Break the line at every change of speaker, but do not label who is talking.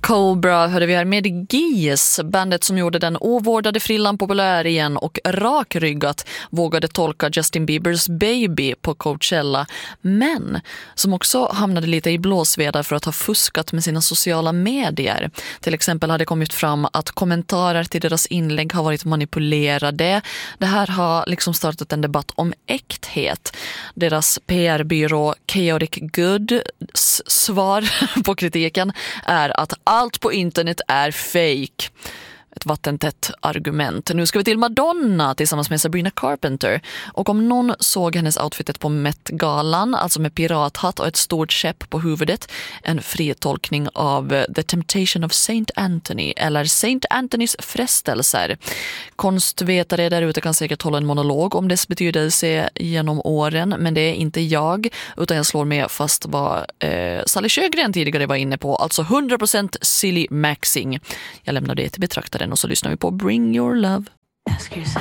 Cobra hörde vi här med Gees, bandet som gjorde den ovårdade frillan populär igen och rakryggat vågade tolka Justin Biebers Baby på Coachella, men som också hamnade lite i blåsväder för att ha fuskat med sina sociala medier. Till exempel hade det kommit fram att kommentarer till deras inlägg har varit manipulerade. Det här har liksom startat en debatt om äkthet. Deras PR-byrå Chaotic Goods svar på kritiken är att allt på internet är fake. Ett vattentätt argument. Nu ska vi till Madonna tillsammans med Sabrina Carpenter. Och om någon såg hennes outfitet på Met-galan, alltså med pirathatt och ett stort käpp på huvudet, en fri tolkning av The Temptation of Saint Anthony eller Saint Anthonys frestelser. Konstvetare där ute kan säkert hålla en monolog om dess betydelse genom åren, men det är inte jag, utan jag slår med fast vad Sally Sjögren tidigare var inne på, alltså 100% silly maxing. Jag lämnar det till betraktaren och så lyssnar vi på Bring Your Love.
Ask yourself,